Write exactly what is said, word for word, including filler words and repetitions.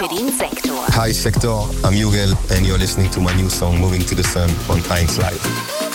Shirin Sektor. Hi Sektor, I'm Jurel and you're listening to my new song Moving to the Sun on eins Live.